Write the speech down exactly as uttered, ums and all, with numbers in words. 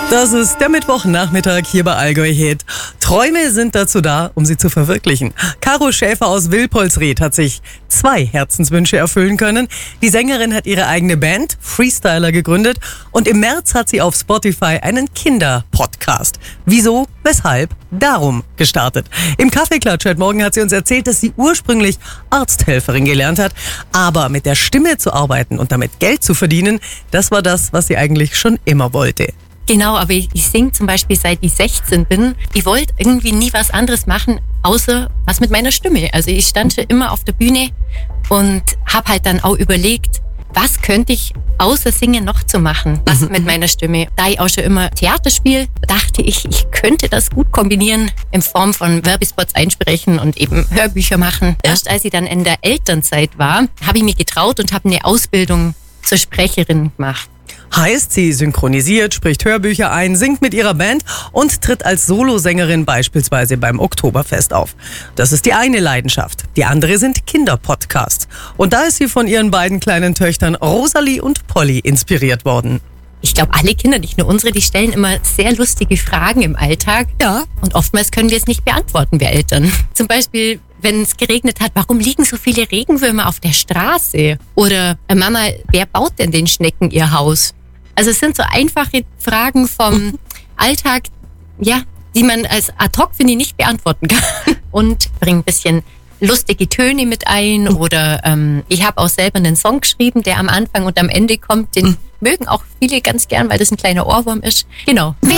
Das ist der Mittwochnachmittag hier bei Allgäu Hit. Träume sind dazu da, um sie zu verwirklichen. Caro Schäfer aus Wilpolsried hat sich zwei Herzenswünsche erfüllen können. Die Sängerin hat ihre eigene Band, Freestyler, gegründet und im März hat sie auf Spotify einen Kinderpodcast. Wieso, weshalb, darum gestartet. Im Kaffeeklatsch heute Morgen hat sie uns erzählt, dass sie ursprünglich Arzthelferin gelernt hat, aber mit der Stimme zu arbeiten und damit Geld zu verdienen, das war das, was sie eigentlich schon immer wollte. Genau, aber ich, ich singe zum Beispiel seit ich sechzehn bin. Ich wollte irgendwie nie was anderes machen, außer was mit meiner Stimme. Also ich stand schon immer auf der Bühne und habe halt dann auch überlegt, was könnte ich außer Singen noch zu machen, was mhm. mit meiner Stimme. Da ich auch schon immer Theater spiele, dachte ich, ich könnte das gut kombinieren in Form von Werbespots einsprechen und eben Hörbücher machen. Ja. Erst als ich dann in der Elternzeit war, habe ich mich getraut und habe eine Ausbildung zur Sprecherin gemacht. Heißt, sie synchronisiert, spricht Hörbücher ein, singt mit ihrer Band und tritt als Solosängerin beispielsweise beim Oktoberfest auf. Das ist die eine Leidenschaft. Die andere sind Kinderpodcasts. Und da ist sie von ihren beiden kleinen Töchtern Rosalie und Polly inspiriert worden. Ich glaube, alle Kinder, nicht nur unsere, die stellen immer sehr lustige Fragen im Alltag. Ja. Und oftmals können wir es nicht beantworten, wir Eltern. Zum Beispiel, wenn es geregnet hat, warum liegen so viele Regenwürmer auf der Straße? Oder, Mama, wer baut denn den Schnecken ihr Haus? Also es sind so einfache Fragen vom Alltag, ja, die man als ad hoc, finde ich, nicht beantworten kann. Und bringt ein bisschen lustige Töne mit ein. Oder ähm, ich habe auch selber einen Song geschrieben, der am Anfang und am Ende kommt. Den mögen auch viele ganz gern, weil das ein kleiner Ohrwurm ist. Genau.